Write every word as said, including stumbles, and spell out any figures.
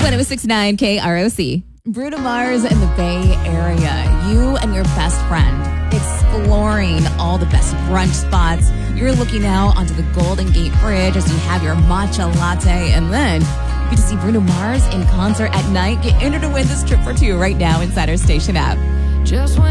one oh six point nine K R O C. Bruno Mars in the Bay Area. You and your best friend exploring all the best brunch spots. You're looking out onto the Golden Gate Bridge as you have your matcha latte, and then you get to see Bruno Mars in concert at night. Get entered to win this trip for two right now inside our station app. Just when